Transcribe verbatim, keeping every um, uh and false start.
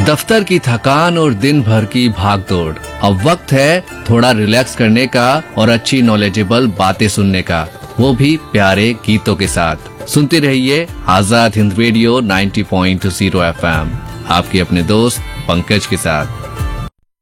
दफ्तर की थकान और दिन भर की भागदौड़, अब वक्त है थोड़ा रिलैक्स करने का और अच्छी नॉलेजेबल बातें सुनने का, वो भी प्यारे गीतों के साथ। सुनते रहिए आजाद हिंद रेडियो नब्बे पॉइंट शून्य एफ एम, आपके अपने दोस्त पंकज के साथ।